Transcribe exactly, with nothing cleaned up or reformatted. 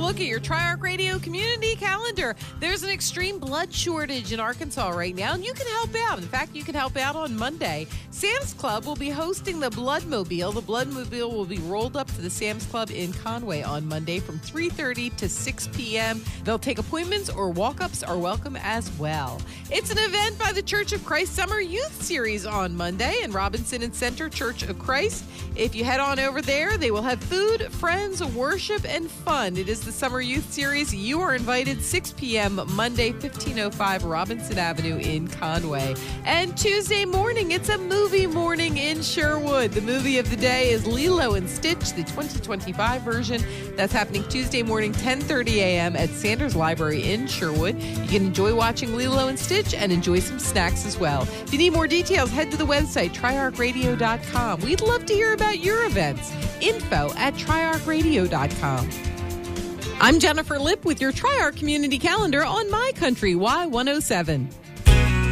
look at your Triarch Radio community calendar. There's an extreme blood shortage in Arkansas right now, and you can help out. In fact, you can help out on Monday. Sam's Club will be hosting the Bloodmobile. The Bloodmobile will be rolled up to the Sam's Club in Conway on Monday from three thirty to six p.m. They'll take appointments or walk-ups are welcome as well. It's an event by the Church of Christ Summer Youth Series on Monday in Robinson and Center Church of Christ. If you head on over there, they will have food, friends, worship, and fun. It is the Summer Youth Series. You are invited six p.m. Monday, fifteen oh five Robinson Avenue in Conway. And Tuesday morning, it's a movie morning in Sherwood. The movie of the day is Lilo and Stitch, the twenty twenty-five version. That's happening Tuesday morning, ten thirty a.m. at Sanders Library in Sherwood. You can enjoy watching Lilo and Stitch and enjoy some snacks as well. If you need more details, head to the website, triarch radio dot com. We'd love to hear about your events. Info at triarch radio dot com. I'm Jennifer Lipp with your Triarch Community Calendar on My Country Y one oh seven.